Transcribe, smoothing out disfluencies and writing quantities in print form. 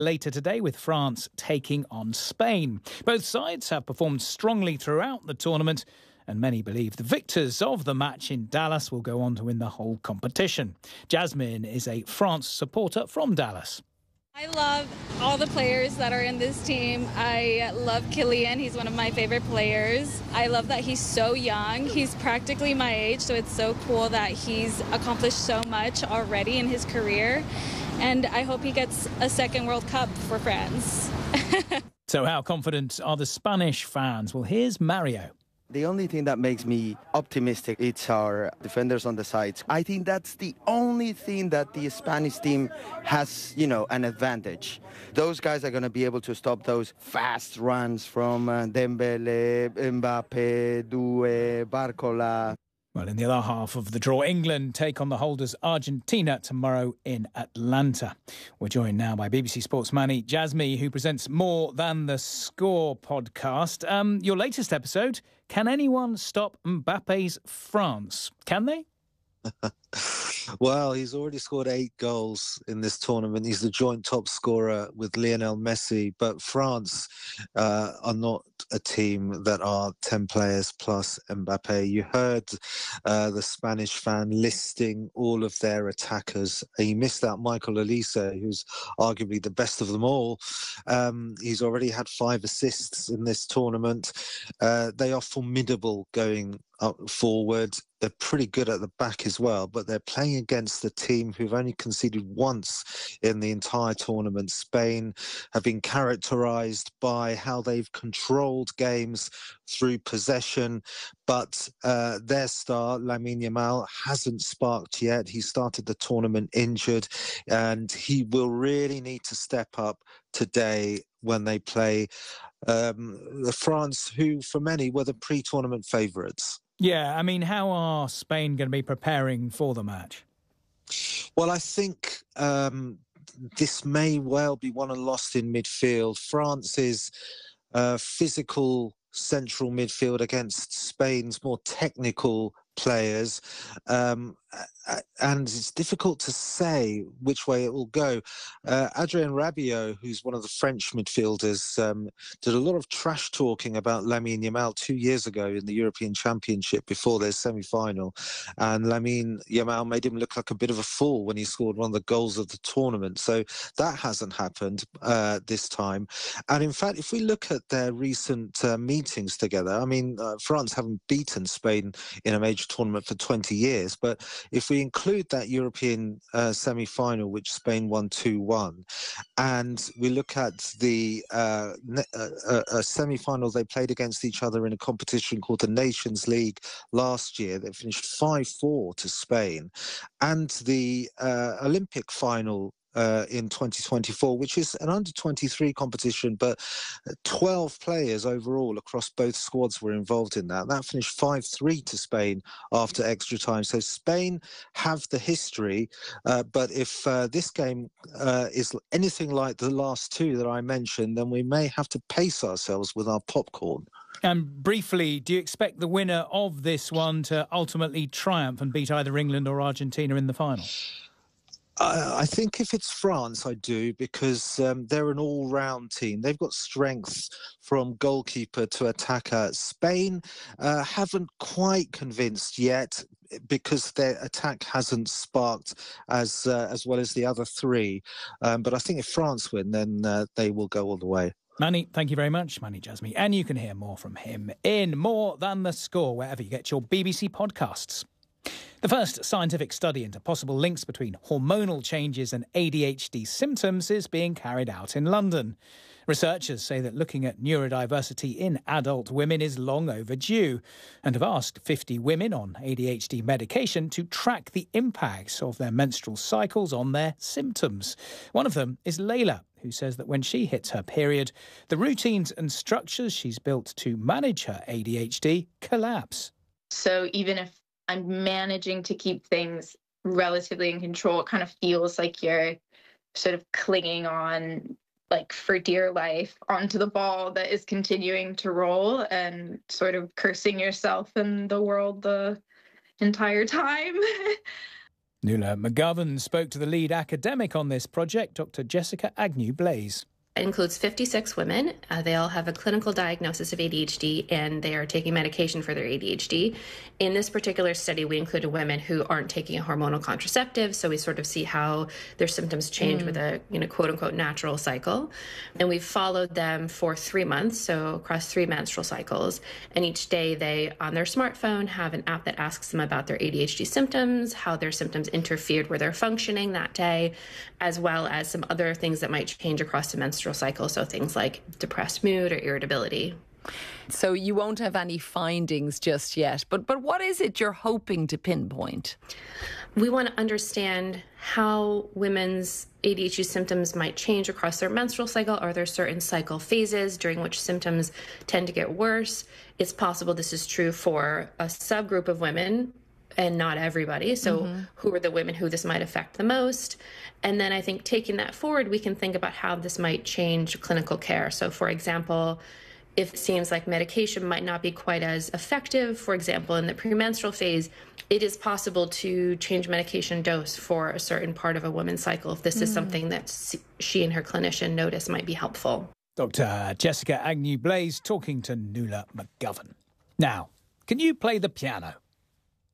later today with France taking on Spain. Both sides have performed strongly throughout the tournament, and many believe the victors of the match in Dallas will go on to win the whole competition. Jasmine is a France supporter from Dallas. I love all the players that are in this team. I love Kylian. He's one of my favorite players. I love that he's so young. He's practically my age, so it's so cool that he's accomplished so much already in his career. And I hope he gets a second World Cup for France. So how confident are the Spanish fans? Well, here's Mario. The only thing that makes me optimistic is our defenders on the sides. I think that's the only thing that the Spanish team has, an advantage. Those guys are going to be able to stop those fast runs from Dembele, Mbappe, Doué, Barcola. Well, in the other half of the draw, England take on the holders Argentina tomorrow in Atlanta. We're joined now by BBC Sports Manny Jasmine, who presents More Than the Score podcast. Your latest episode, Can Anyone Stop Mbappe's France? Can they? Well, he's already scored 8 goals in this tournament. He's the joint top scorer with Lionel Messi. But France are not a team that are 10 players plus Mbappe. You heard the Spanish fan listing all of their attackers. He missed out Michael Olise, who's arguably the best of them all. He's already had 5 assists in this tournament. They are formidable going up forward. They're pretty good at the back as well, but they're playing against a team who've only conceded once in the entire tournament. Spain have been characterised by how they've controlled games through possession, but their star, Lamine Yamal, hasn't sparked yet. He started the tournament injured, and he will really need to step up today when they play the France, who for many were the pre-tournament favourites. Yeah, I mean, how are Spain going to be preparing for the match? Well, I think this may well be won and lost in midfield. France's physical central midfield against Spain's more technical players, and it's difficult to say which way it will go. Adrien Rabiot, who's one of the French midfielders, did a lot of trash talking about Lamine Yamal 2 years ago in the European Championship before their semi-final, and Lamine Yamal made him look like a bit of a fool when he scored one of the goals of the tournament. So that hasn't happened this time. And in fact, if we look at their recent meetings together, I mean, France haven't beaten Spain in a major tournament for 20 years, but if we include that European semi-final, which Spain won 2-1, and we look at the semi-final they played against each other in a competition called the Nations League last year, they finished 5-4 to Spain, and the Olympic final in 2024, which is an under-23 competition, but 12 players overall across both squads were involved in that. That finished 5-3 to Spain after extra time. So Spain have the history, but if this game is anything like the last 2 that I mentioned, then we may have to pace ourselves with our popcorn. And briefly, do you expect the winner of this one to ultimately triumph and beat either England or Argentina in the final? I think if it's France, I do, because they're an all-round team. They've got strength from goalkeeper to attacker. Spain haven't quite convinced yet because their attack hasn't sparked as well as the other 3. But I think if France win, then they will go all the way. Manny, thank you very much, Manny Jasmine. And you can hear more from him in More Than the Score, wherever you get your BBC podcasts. The first scientific study into possible links between hormonal changes and ADHD symptoms is being carried out in London. Researchers say that looking at neurodiversity in adult women is long overdue and have asked 50 women on ADHD medication to track the impacts of their menstrual cycles on their symptoms. One of them is Layla, who says that when she hits her period, the routines and structures she's built to manage her ADHD collapse. So even if I'm managing to keep things relatively in control, it kind of feels like you're sort of clinging on, like for dear life, onto the ball that is continuing to roll and sort of cursing yourself and the world the entire time. Nuala McGovern spoke to the lead academic on this project, Dr. Jessica Agnew-Blaise. It includes 56 women. They all have a clinical diagnosis of ADHD, and they are taking medication for their ADHD. In this particular study, we included women who aren't taking a hormonal contraceptive, so we sort of see how their symptoms change with a, quote-unquote natural cycle. And we've followed them for 3 months, so across 3 menstrual cycles. And each day they, on their smartphone, have an app that asks them about their ADHD symptoms, how their symptoms interfered with their functioning that day, as well as some other things that might change across the menstrual cycle, so things like depressed mood or irritability. So you won't have any findings just yet, but what is it you're hoping to pinpoint? We want to understand how women's ADHD symptoms might change across their menstrual cycle. Are there certain cycle phases during which symptoms tend to get worse? It's possible this is true for a subgroup of women and not everybody. So who are the women who this might affect the most? And then I think taking that forward, we can think about how this might change clinical care. So for example, if it seems like medication might not be quite as effective, for example, in the premenstrual phase, it is possible to change medication dose for a certain part of a woman's cycle if this is something that she and her clinician notice might be helpful. Dr. Jessica Agnew-Blaise talking to Nuala McGovern. Now, can you play the piano?